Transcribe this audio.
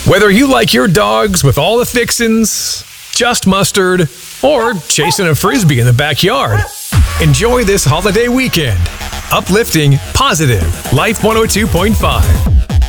Whether you like your dogs with all the fixins, just mustard, or chasing a frisbee in the backyard, enjoy this holiday weekend. Uplifting, positive, Life 102.5.